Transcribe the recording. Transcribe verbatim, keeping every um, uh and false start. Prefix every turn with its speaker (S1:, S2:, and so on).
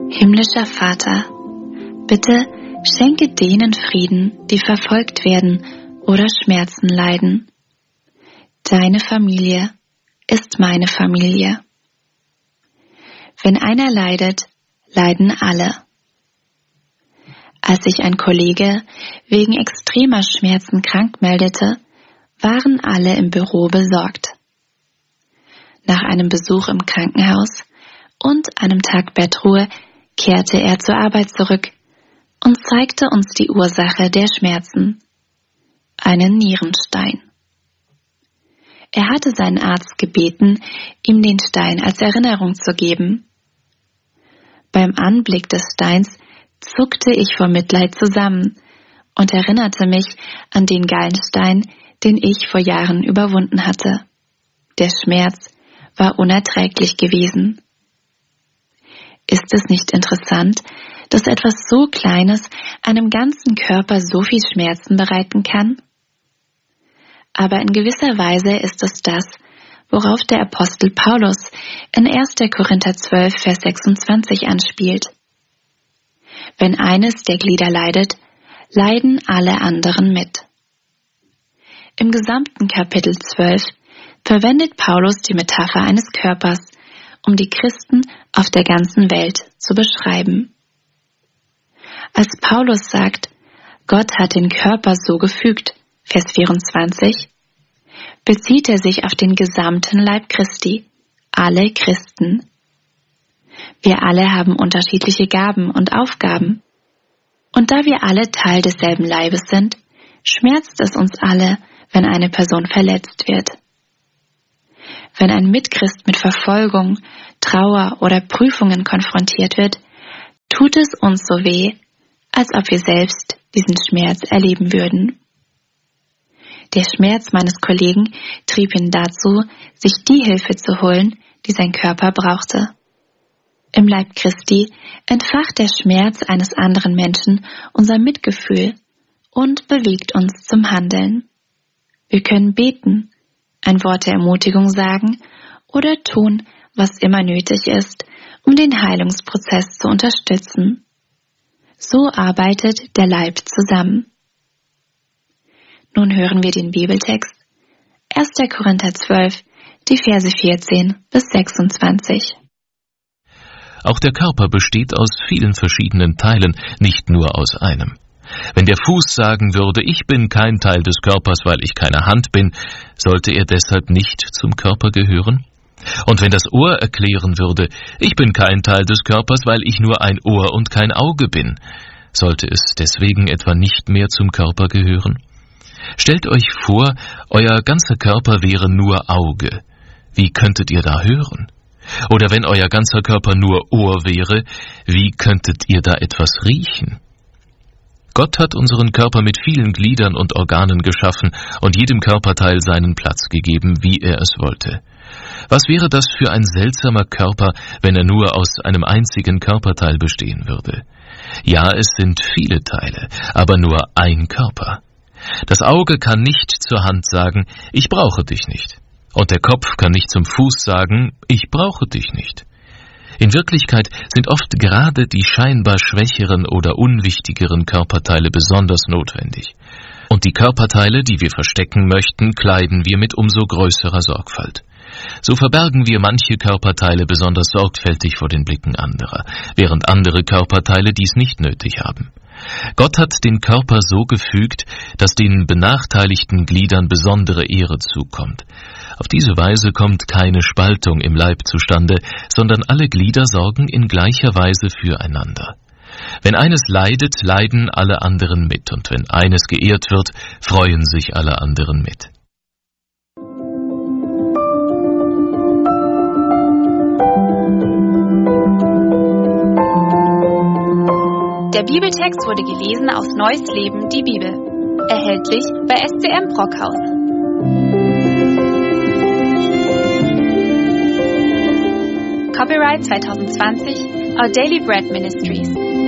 S1: Himmlischer Vater, bitte schenke denen Frieden, die verfolgt werden oder Schmerzen leiden. Deine Familie ist meine Familie. Wenn einer leidet, leiden alle. Als sich ein Kollege wegen extremer Schmerzen krank meldete, waren alle im Büro besorgt. Nach einem Besuch im Krankenhaus und einem Tag Bettruhe kehrte er zur Arbeit zurück und zeigte uns die Ursache der Schmerzen: einen Nierenstein. Er hatte seinen Arzt gebeten, ihm den Stein als Erinnerung zu geben. Beim Anblick des Steins zuckte ich vor Mitleid zusammen und erinnerte mich an den Gallenstein, den ich vor Jahren überwunden hatte. Der Schmerz war unerträglich gewesen. Ist es nicht interessant, dass etwas so Kleines einem ganzen Körper so viel Schmerzen bereiten kann? Aber in gewisser Weise ist es das, worauf der Apostel Paulus in erster Korinther zwölf, Vers sechsundzwanzig anspielt. Wenn eines der Glieder leidet, leiden alle anderen mit. Im gesamten Kapitel zwölf verwendet Paulus die Metapher eines Körpers, um die Christen auf der ganzen Welt zu beschreiben. Als Paulus sagt, Gott hat den Körper so gefügt, Vers vierundzwanzig, bezieht er sich auf den gesamten Leib Christi, alle Christen. Wir alle haben unterschiedliche Gaben und Aufgaben. Und da wir alle Teil desselben Leibes sind, schmerzt es uns alle, wenn eine Person verletzt wird. Wenn ein Mitchrist mit Verfolgung, Trauer oder Prüfungen konfrontiert wird, tut es uns so weh, als ob wir selbst diesen Schmerz erleben würden. Der Schmerz meines Kollegen trieb ihn dazu, sich die Hilfe zu holen, die sein Körper brauchte. Im Leib Christi entfacht der Schmerz eines anderen Menschen unser Mitgefühl und bewegt uns zum Handeln. Wir können beten, ein Wort der Ermutigung sagen oder tun, was immer nötig ist, um den Heilungsprozess zu unterstützen. So arbeitet der Leib zusammen. Nun hören wir den Bibeltext, erster Korinther zwölf, die Verse vierzehn bis sechsundzwanzig.
S2: Auch der Körper besteht aus vielen verschiedenen Teilen, nicht nur aus einem. Wenn der Fuß sagen würde, ich bin kein Teil des Körpers, weil ich keine Hand bin, sollte er deshalb nicht zum Körper gehören? Und wenn das Ohr erklären würde, ich bin kein Teil des Körpers, weil ich nur ein Ohr und kein Auge bin, sollte es deswegen etwa nicht mehr zum Körper gehören? Stellt euch vor, euer ganzer Körper wäre nur Auge. Wie könntet ihr da hören? Oder wenn euer ganzer Körper nur Ohr wäre, wie könntet ihr da etwas riechen? Gott hat unseren Körper mit vielen Gliedern und Organen geschaffen und jedem Körperteil seinen Platz gegeben, wie er es wollte. Was wäre das für ein seltsamer Körper, wenn er nur aus einem einzigen Körperteil bestehen würde? Ja, es sind viele Teile, aber nur ein Körper. Das Auge kann nicht zur Hand sagen, ich brauche dich nicht. Und der Kopf kann nicht zum Fuß sagen, ich brauche dich nicht. In Wirklichkeit sind oft gerade die scheinbar schwächeren oder unwichtigeren Körperteile besonders notwendig. Und die Körperteile, die wir verstecken möchten, kleiden wir mit umso größerer Sorgfalt. So verbergen wir manche Körperteile besonders sorgfältig vor den Blicken anderer, während andere Körperteile dies nicht nötig haben. Gott hat den Körper so gefügt, dass den benachteiligten Gliedern besondere Ehre zukommt. Auf diese Weise kommt keine Spaltung im Leib zustande, sondern alle Glieder sorgen in gleicher Weise füreinander. Wenn eines leidet, leiden alle anderen mit, und wenn eines geehrt wird, freuen sich alle anderen mit.
S3: Der Bibeltext wurde gelesen aus Neues Leben, die Bibel. Erhältlich bei S C M Brockhaus. Copyright zwanzig zwanzig, Our Daily Bread Ministries.